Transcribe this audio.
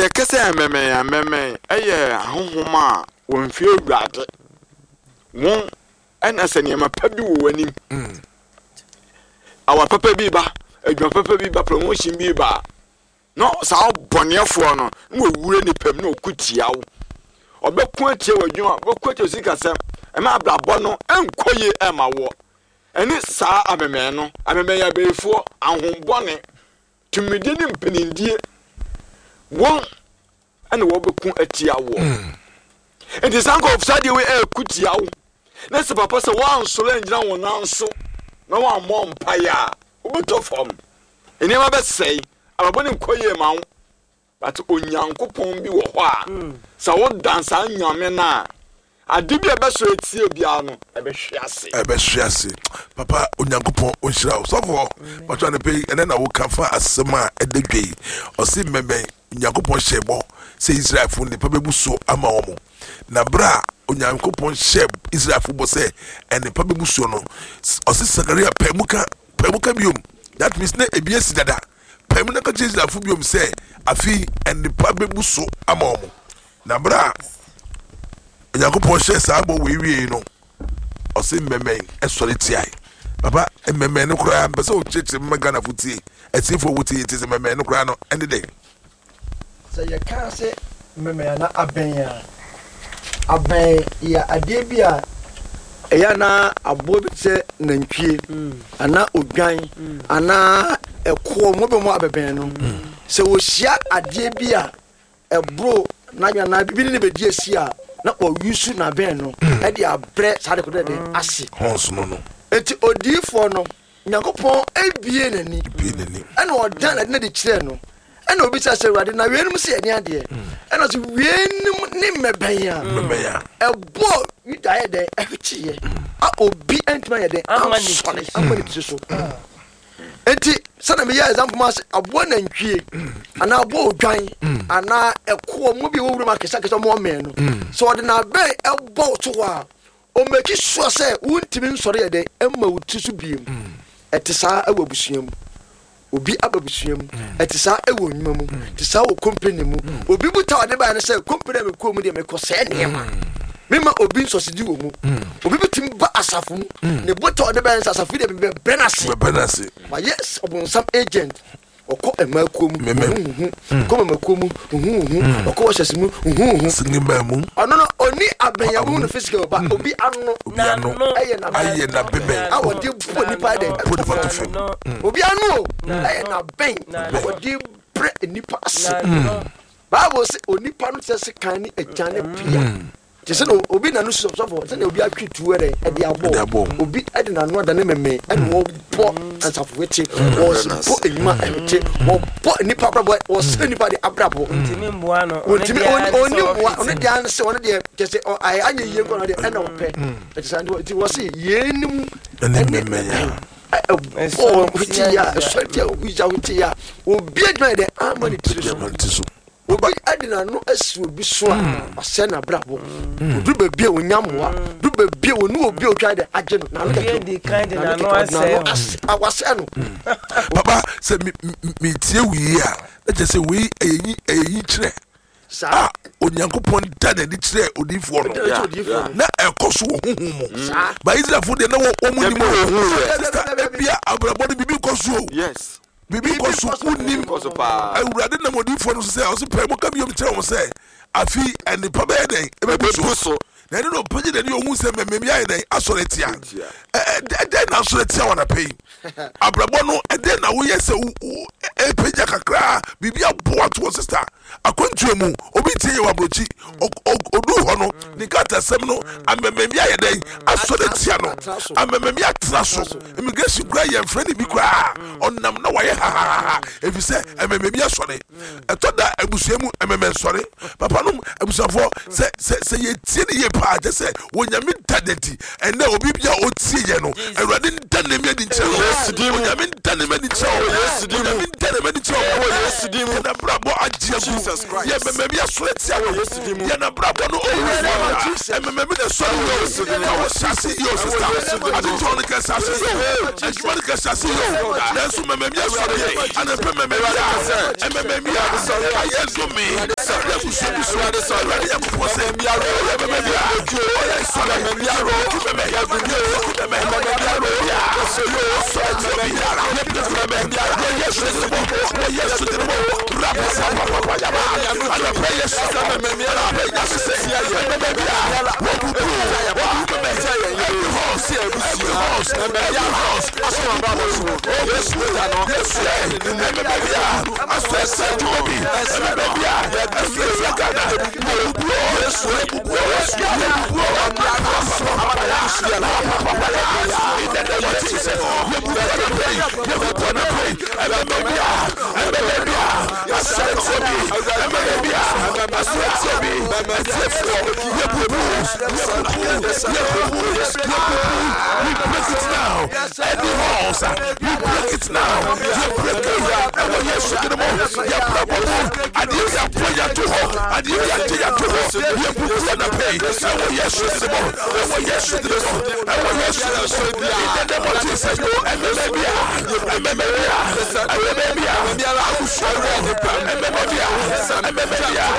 ye kese meme eye ahonhoma won fie wurade won ena se ne ma pa bi wo wanim awa papa bi ba adwa papa bi ba promotion bi ba no sa bonefo no wo wure ni pam no okutia wo obekun atie wadwuma obekun atie sikasem e ma ablabo no enkoye e ma wo eni sa ameme no ameme ya befo ahombone tumide ni mpenindie won ene wo bekun atia wo enti sanko of sade we ekutia wo na se papa se wa ansoro enjina wo nanso na wa mo mpaya obeto fom eni ma be sei ababone nkoye ma wo but onyankopon bi wo ho a sa wo dansa nyame na ade bi ebeso etie bia no ebehwiase papa onyankopon onhyira wo sofo patwa ne pay ene na wo kafa asema ededwei osi mmeben onyankopon hyebo se Israelfo ne pa bebuso ama wo na bra onyankopon hyeb Israelfo bo se ene pa bebuso no osi Sakaria pemuka biom that means ne ebiesi dada pemuna ka Israelfo biom se afi ene pa bebuso ama wo na bra onyankopon hyeb sa abo wewie no osi mmeben esori tiai papa mmemme no kura mpese o cheche mmega futie etifo wutie tise mmemme no kura no ende dey say ye kan say mmemme na aben ya ade bia eya na abo bi se nantwie ana odwan ana eko mo be mo abeben no se wo hia ade bia ebro na nya na bibili ne bedi asia na o yusu na ben no e dia abre sade ko de ase hons no enti odifo no nyankopon ebie nani ena odan ade na de kire no ena obi sa se wade na wienum se ene ade ena so wienum ni mebenya ebo yudaye de ehchiye a obi entma ye de amani tiso enti sana me ya example mas abo na ntwie ana abo odwan ana eko mo bi wo wuru ma kesa mo men no so ode na be ebo to wa o make sure say untimi nsore ye de emma utisu biem etisa awabusuam obi ababusuam etisa ewo nwuma mu tisa wo company mu obi buta ode ba na say company me ko mu de me ko se ne ma mema obi nsosidi wo mu obi bitim ba asafo mu ne buta ode ba na asafo de be benase ma yes obonsam agent oko emakom ko emakom oko washasimu singima mu ono oni abenyamu no physical ba obi ano aye na bebe awodi bo nipa de obi ano aye na ben awodi bre nipa ase bible say onipa no tese kan ni agane pia tese no obi na no so se na obi atwitu ere e de abo obi e de na no da ne meme e no bo ansafo weche was bo enima eche wo bo nipa brabo was nipa de abrabo ntimi mboa no ntimi oni mboa oni de an se oni de tese ai anye ye nko na de e na ope tese and it was yenim meme oh kutia so obi ja kutia obi adwa de amani tiso obi adina no asi obi so a ase na brabo du ba bia onyamoa du ba bia onu obi otwa de age no na no de kind na no ase awase no papa se mi tie wi a na je se wi eyi kire sa onyankopon da na di kire odifo no na ekoso wo huhumo ba Israelfo de na wo mu ni mo bia abrabo de bibi koso yes bibi koso unim koso pa awurade na modifo no se o se pe mo ka biom kire wo se afi eni pa be den e be so na ni no page de ni ohun se memem ya den asore tia de na asore tia wana pay abrabo no de na wo yese e page kakra bibi aboa to sister akwantu mu obi tie wa brochi odu ho no ni kata sem no amemem ya den asore tia no amemem ya traso immigration kra ye friend bi kra onnam na waye ha efi se amemem ya sore etoda abusuemu amemem sore papa no abusafo se ye tie ni ye pa je se wonyame tadenti ene obi bia otie ye no awurade ntane me di nkyerɛ wonyame ntane me di nkyerɛ wonyame ntane me di nkyerɛ na brabo agiagu yɛ mɛmɛ bi asɔre tia wo yɛ na brabɔ no owu mɛmɛ bi de sɔre yo na wo sase yo sista ade tɔn ka sase yo adwuma ne ka sase yo nanso mɛmɛ bi asɔre yɛ ana pɛ mɛmɛ bi a mɛmɛ bi a ayɛ zomi sɛ busu busu ade sɔre ade yɛ ko sɛ mɛmɛ bi a ɔyɛ sɔre mɛmɛ bi a ro mɛmɛ ya gu ni o mɛmɛ bi a ro ya so yo sɔre mɛmɛ bi a ro mɛmɛ bi a ro yɛ so de mo yɛ so de mo rap sa pa ya ba ana pɛ yɛ so mɛmɛ bi a ro ya se mɛmɛ bi a wo bu bu mɛmɛ every horse mɛmɛ bi a horse aso ba bo so yɛ so da no yɛ so mɛmɛ bi a aso ɛsɛ ju bi mɛmɛ bi a aso ɛsɛ kada wo bu yɛ so bu bu yɛ so bu in the name of Jesus, you put on a pray, you put on a pray, and I said to me, I said to me, we break it now, any horse, we break it now, you break it, and when you shoot the moon, you probably, and you have prayer to her, and you have prayer to her, you put on a pray, and when you shoot the moon, and when you shoot the moon, and when you shoot the moon, in the name of Jesus, and